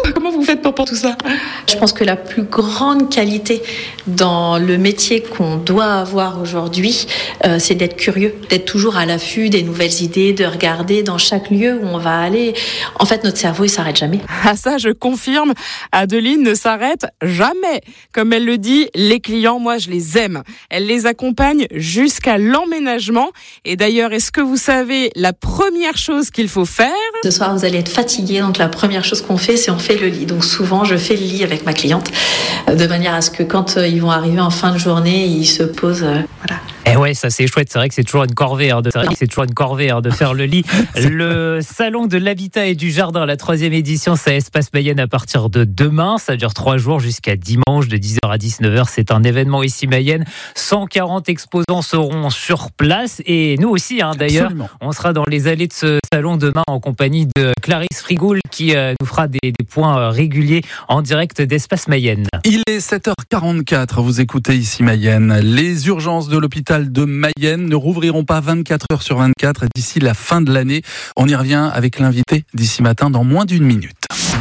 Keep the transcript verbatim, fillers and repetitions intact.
Comment vous faites pour, pour tout ça ? Je pense que la plus grande qualité dans le métier qu'on doit avoir aujourd'hui, euh, c'est d'être curieux, d'être toujours à l'affût des nouvelles idées, de regarder dans chaque lieu où on va aller. En fait, notre cerveau, il s'arrête jamais. Ah ça, je confirme, Adeline ne s'arrête jamais. Comme elle le dit, les clients, moi, je les aime. Elle les accompagne jusqu'à l'emménagement. Et d'ailleurs, est-ce que vous savez la première chose qu'il faut faire ? Ce soir, vous allez être fatigué, donc la première chose qu'on fait, c'est on fait le lit. Donc souvent, je fais le lit avec ma cliente, de manière à ce que quand ils vont arriver en fin de journée, ils se posent, euh, voilà. Eh ouais, ça c'est chouette. C'est vrai que c'est toujours une corvée, hein, de... c'est toujours une corvée hein, de faire le lit. Le salon de l'habitat et du jardin, la troisième édition, c'est à Espace Mayenne à partir de demain. Ça dure trois jours jusqu'à dimanche de dix heures à dix-neuf heures. C'est un événement ici Mayenne. cent quarante exposants seront sur place et nous aussi, hein, d'ailleurs. Absolument. On sera dans les allées de ce salon demain en compagnie de Clarisse Frigoul qui euh, nous fera des, des points réguliers en direct d'Espace Mayenne. Il est sept heures quarante-quatre. Vous écoutez ici Mayenne. Les urgences de l'hôpital de Mayenne ne rouvriront pas vingt-quatre heures sur vingt-quatre d'ici la fin de l'année. On y revient avec l'invité d'ici matin dans moins d'une minute.